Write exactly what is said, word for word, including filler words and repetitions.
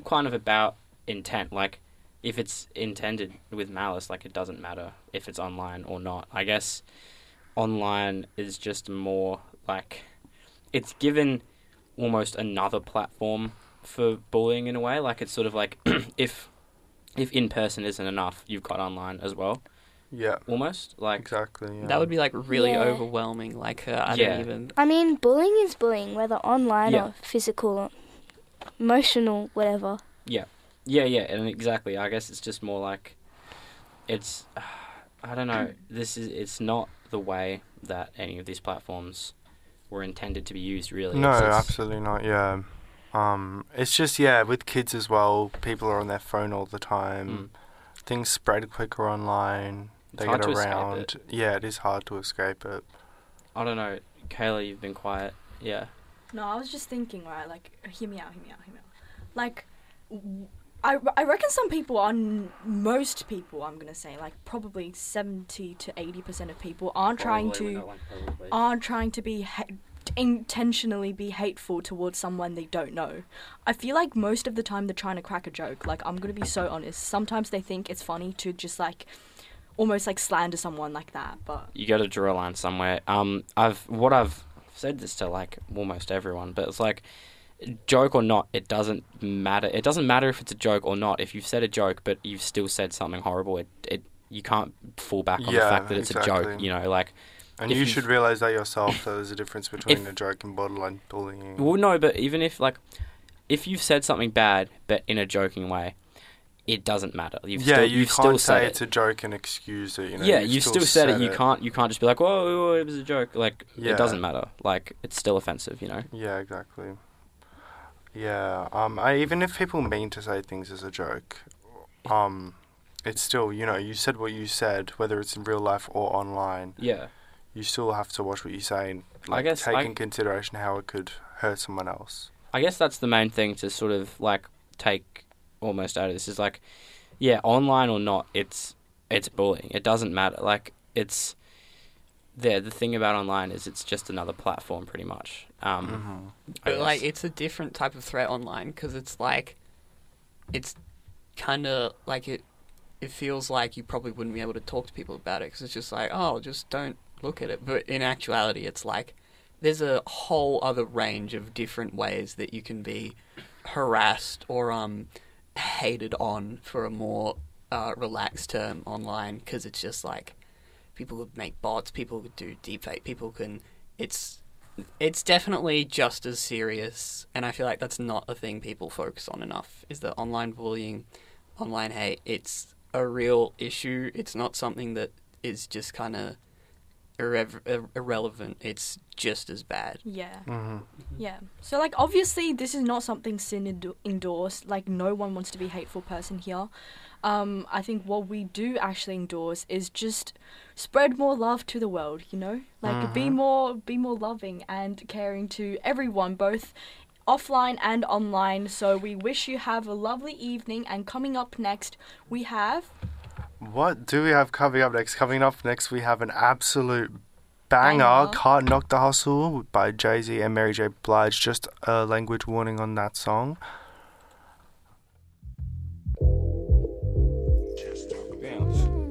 kind of about intent. Like, if it's intended with malice, like, it doesn't matter if it's online or not. I guess online is just more, like, it's given almost another platform for bullying in a way. Like, it's sort of like, if if in-person isn't enough, you've got online as well. Yeah. Almost. Like, exactly, yeah. That would be, like, really Yeah. overwhelming. Like, uh, I Yeah. don't even... I mean, bullying is bullying, whether online Yeah. or physical, emotional, whatever. Yeah, yeah, yeah, and exactly. I guess it's just more like, it's, uh, I don't know. This is it's not the way that any of these platforms were intended to be used. Really, No, it's, it's, absolutely not, yeah. Um, it's just, yeah, with kids as well, people are on their phone all the time. Mm. Things spread quicker online. It's They hard get to escape around. it. Yeah, it is hard to escape it. I don't know, Kayla. You've been quiet. Yeah. No, I was just thinking, right, like, hear me out, hear me out, hear me out. Like, w- I, I reckon some people are, n- most people, I'm going to say, like, probably seventy to eighty percent of people aren't trying Probably, to, we're not like probably. aren't trying to be, ha- intentionally be hateful towards someone they don't know. I feel like most of the time they're trying to crack a joke. Like, I'm going to be so honest. Sometimes they think it's funny to just, like, almost, like, slander someone like that, but... You got to draw a line somewhere. Um, I've what I've said this to like almost everyone, but it's like, joke or not, it doesn't matter. It doesn't matter if it's a joke or not. If you've said a joke, but you've still said something horrible, it it you can't fall back on Yeah, the fact that it's exactly. a joke. You know, like. And If you you've- should realise that yourself, that there's a difference between If- a joke and borderline bullying. Well, no, but even if like, if you've said something bad, but in a joking way, it doesn't matter. You've yeah, still, you you've can't still say said it's it. a joke and excuse it, you know. Yeah, you've you still said it. You can't. You can't just be like, "Whoa, whoa, it was a joke." Like, Yeah. it doesn't matter. Like, it's still offensive, you know. Yeah, exactly. Yeah, um, I, even if people mean to say things as a joke, um, it's still, you know, you said what you said, whether it's in real life or online. Yeah. You still have to watch what you say and like, guess take I- in consideration how it could hurt someone else. I guess that's the main thing to sort of like take almost out of this is like, yeah, online or not, it's it's bullying. It doesn't matter. Like, it's there. The thing about online is it's just another platform, pretty much. Um, Mm-hmm. I But, like, guess. it's a different type of threat online, because it's, like, it's kind of, like, it it feels like you probably wouldn't be able to talk to people about it, because it's just like, oh, just don't look at it. But in actuality, it's like, there's a whole other range of different ways that you can be harassed or um hated on, for a more uh, relaxed term, online, because it's just like, people could make bots, people could do deepfake, people can, it's it's definitely just as serious, and I feel like that's not a thing people focus on enough, is that online bullying, online hate, it's a real issue. It's not something that is just kind of irrev- ir- irrelevant. It's just as bad. Yeah. Mm-hmm. Yeah. So, like, obviously, this is not something Sin endo- endorsed. Like, no one wants to be a hateful person here. Um, I think what we do actually endorse is just spread more love to the world, you know? Like, be Mhm. more be more loving and caring to everyone, both offline and online. So we wish you have a lovely evening, and coming up next, we have... What do we have coming up next? Coming up next, we have an absolute banger, Banger. Can't Knock the Hustle by Jay-Z and Mary J. Blige. Just a language warning on that song.